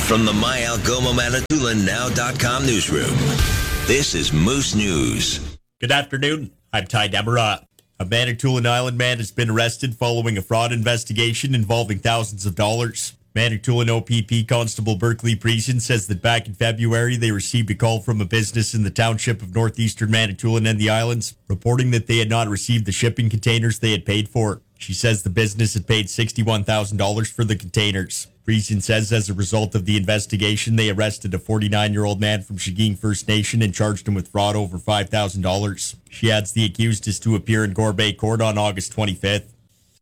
From the My Algoma Manitoulin Now.com newsroom, this is Moose News. Good afternoon. I'm Ty Demarah. A Manitoulin Island man has been arrested following a fraud investigation involving thousands of dollars. Manitoulin OPP Constable Berkeley Priesen says that back in February, they received a call from a business in the township of northeastern Manitoulin and the islands, reporting that they had not received the shipping containers they had paid for. She says the business had paid $61,000 for the containers. Priesen says as a result of the investigation, they arrested a 49-year-old man from Shiging First Nation and charged him with fraud over $5,000. She adds the accused is to appear in Gore Bay Court on August 25th.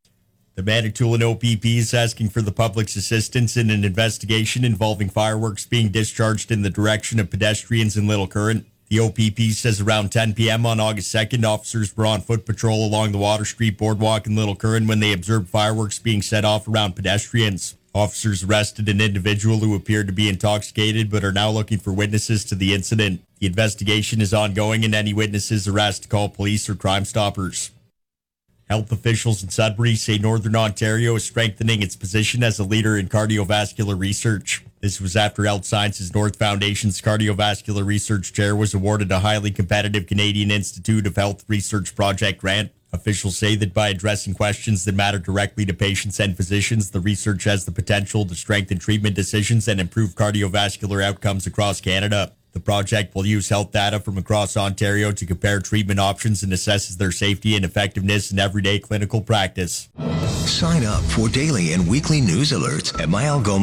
The Manitoulin OPP is asking for the public's assistance in an investigation involving fireworks being discharged in the direction of pedestrians in Little Current. The OPP says around 10 p.m. on August 2nd, officers were on foot patrol along the Water Street Boardwalk in Little Current when they observed fireworks being set off around pedestrians. Officers arrested an individual who appeared to be intoxicated but are now looking for witnesses to the incident. The investigation is ongoing and any witnesses are asked to call police or Crime Stoppers. Health officials in Sudbury say Northern Ontario is strengthening its position as a leader in cardiovascular research. This was after Health Sciences North Foundation's cardiovascular research chair was awarded a highly competitive Canadian Institute of Health Research project grant. Officials say that by addressing questions that matter directly to patients and physicians, the research has the potential to strengthen treatment decisions and improve cardiovascular outcomes across Canada. The project will use health data from across Ontario to compare treatment options and assesses their safety and effectiveness in everyday clinical practice. Sign up for daily and weekly news alerts at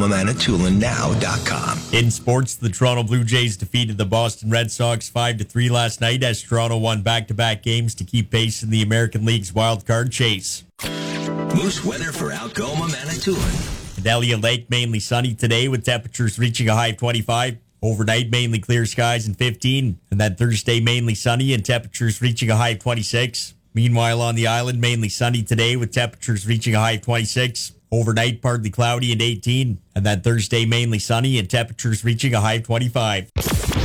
myalgomamanitoulin.now.com. In sports, the Toronto Blue Jays defeated the Boston Red Sox 5-3 last night as Toronto won back-to-back games to keep pace in the American League's wild card chase. Moose weather for Algoma, Manitoulin. In Elliott Lake, mainly sunny today with temperatures reaching a high of 25. Overnight, mainly clear skies and 15. And then Thursday, mainly sunny and temperatures reaching a high of 26. Meanwhile, on the island, mainly sunny today with temperatures reaching a high of 26. Overnight, partly cloudy and 18. And then Thursday, mainly sunny and temperatures reaching a high of 25.